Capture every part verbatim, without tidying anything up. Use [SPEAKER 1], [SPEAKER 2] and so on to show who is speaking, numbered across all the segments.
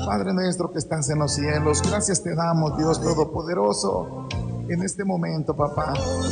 [SPEAKER 1] Padre nuestro que estás en los cielos, gracias te damos, Dios Todopoderoso, en este momento, papá.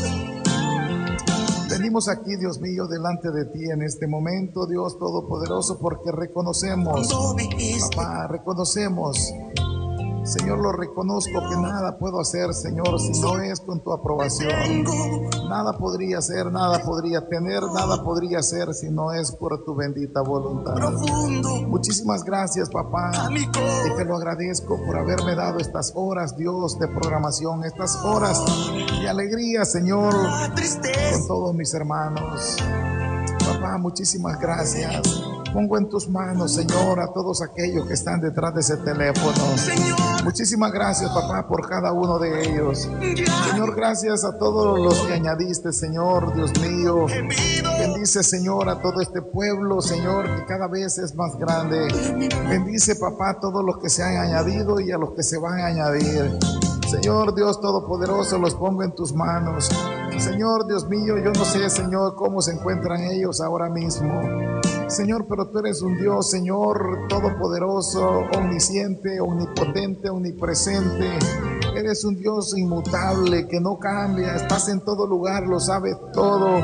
[SPEAKER 1] Venimos aquí, Dios mío, delante de ti en este momento, Dios Todopoderoso, porque reconocemos, papá, reconocemos, Señor, lo reconozco que nada puedo hacer, Señor, si no es con tu aprobación. Nada podría ser, nada podría tener, nada podría ser si no es por tu bendita voluntad. Muchísimas gracias, papá, y te lo agradezco por haberme dado estas horas, Dios, de programación, estas horas de alegría, Señor, con todos mis hermanos. Papá, muchísimas gracias. Pongo en tus manos, Señor, a todos aquellos que están detrás de ese teléfono. Muchísimas gracias, papá, por cada uno de ellos. Señor, gracias a todos los que añadiste, Señor, Dios mío. Bendice, Señor, a todo este pueblo, Señor, que cada vez es más grande. Bendice, papá, a todos los que se han añadido y a los que se van a añadir. Señor Dios Todopoderoso, los pongo en tus manos. Señor Dios mío, yo no sé, Señor, cómo se encuentran ellos ahora mismo, Señor, pero tú eres un Dios, Señor, todopoderoso, omnisciente, omnipotente, omnipresente. Eres un Dios inmutable, que no cambia, estás en todo lugar, lo sabes todo.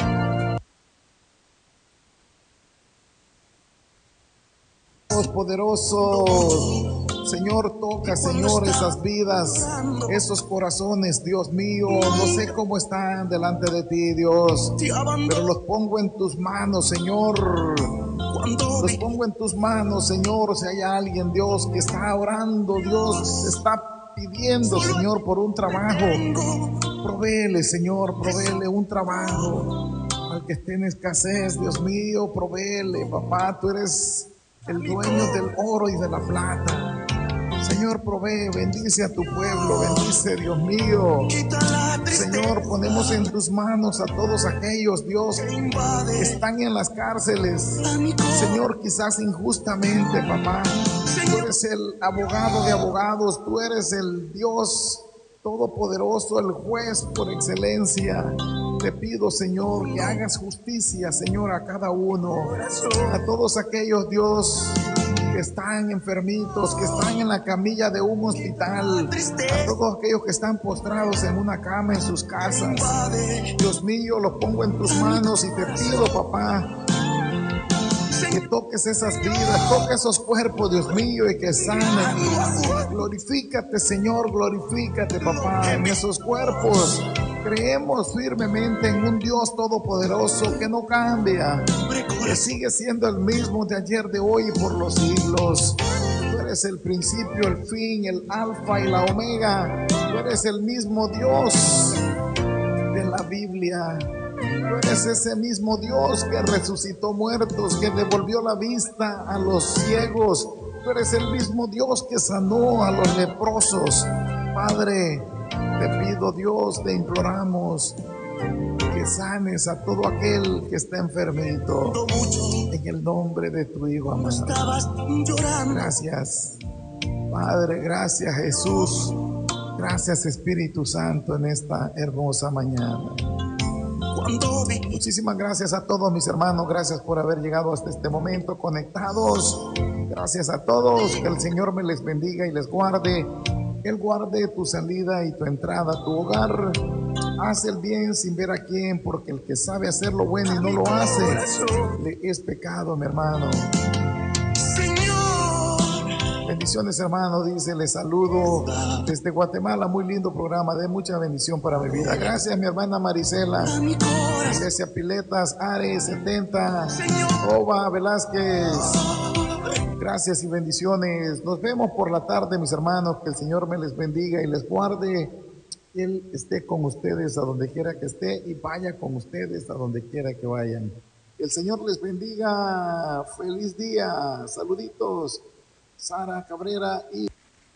[SPEAKER 1] Dios poderoso, Señor, toca, Señor, esas vidas, esos corazones, Dios mío. No sé cómo están delante de ti, Dios, pero los pongo en tus manos, Señor. Los pongo en tus manos, Señor. Si hay alguien, Dios, que está orando, Dios, está pidiendo, Señor, por un trabajo, provéele, Señor, provéele un trabajo. Al que esté en escasez, Dios mío, provéele, papá. Tú eres el dueño del oro y de la plata. Señor, provee, bendice a tu pueblo, bendice, Dios mío. Señor, ponemos en tus manos a todos aquellos, Dios, que están en las cárceles. Señor, quizás injustamente, papá. Tú eres el abogado de abogados, tú eres el Dios todopoderoso, el juez por excelencia. Te pido, Señor, que hagas justicia, Señor, a cada uno, a todos aquellos, Dios, que están enfermitos, que están en la camilla de un hospital, a todos aquellos que están postrados en una cama en sus casas. Dios mío, los pongo en tus manos y te pido, papá, que toques esas vidas, toques esos cuerpos, Dios mío, y que sanen. Glorifícate, Señor, glorifícate, papá, en esos cuerpos. Creemos firmemente en un Dios todopoderoso que no cambia, que sigue siendo el mismo de ayer, de hoy y por los siglos. Tú eres el principio, el fin, el alfa y la omega. Tú eres el mismo Dios de la Biblia. Tú eres ese mismo Dios que resucitó muertos, que devolvió la vista a los ciegos. Tú eres el mismo Dios que sanó a los leprosos. Padre, te pido, Dios, te imploramos que sanes a todo aquel que está enfermito, en el nombre de tu Hijo amado. Gracias, Padre, gracias, Jesús. Gracias, Espíritu Santo, en esta hermosa mañana. Muchísimas gracias a todos mis hermanos, gracias por haber llegado hasta este momento conectados. Gracias a todos, que el Señor me les bendiga y les guarde. Él guarde tu salida y tu entrada a tu hogar. Haz el bien sin ver a quién, porque el que sabe hacer lo bueno y no lo hace, le es pecado, mi hermano. Bendiciones, hermano, dice, les saludo desde Guatemala, muy lindo programa, de mucha bendición para mi vida. Gracias, mi hermana Marisela, Iglesia Piletas, Ares setenta, Oba Velázquez. Gracias y bendiciones. Nos vemos por la tarde, mis hermanos. Que el Señor me les bendiga y les guarde. Él esté con ustedes a donde quiera que esté y vaya con ustedes a donde quiera que vayan. Que el Señor les bendiga. Feliz día. Saluditos. Sara Cabrera y...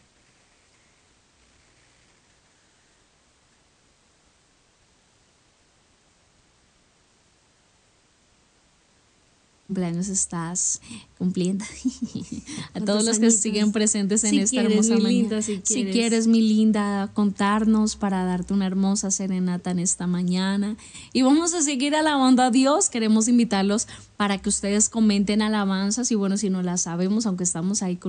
[SPEAKER 2] cumpleaños estás cumpliendo. A todos los que añitos? Siguen presentes en si esta quieres, hermosa mañana. Linda, si, quieres. si quieres, mi linda, contarnos para darte una hermosa serenata en esta mañana. Y vamos a seguir alabando a Dios. Queremos invitarlos para que ustedes comenten alabanzas y bueno, si no las sabemos, aunque estamos ahí con